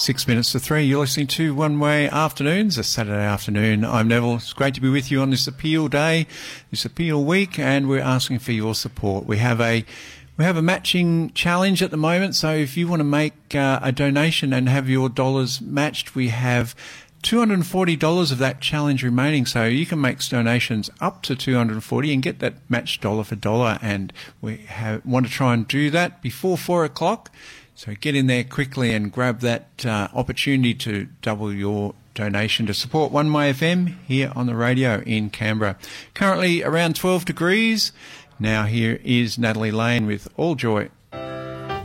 6 minutes to 3. You're listening to One Way Afternoons, a Saturday afternoon. I'm Neville. It's great to be with you on this appeal day, this appeal week, and we're asking for your support. We have a matching challenge at the moment, so if you want to make a donation and have your dollars matched, we have $240 of that challenge remaining, so you can make donations up to $240 and get that matched dollar for dollar, and we want to try and do that before 4 o'clock. So get in there quickly and grab that opportunity to double your donation to support One Way FM here on the radio in Canberra. Currently around 12 degrees. Now here is Natalie Lane with All Joy.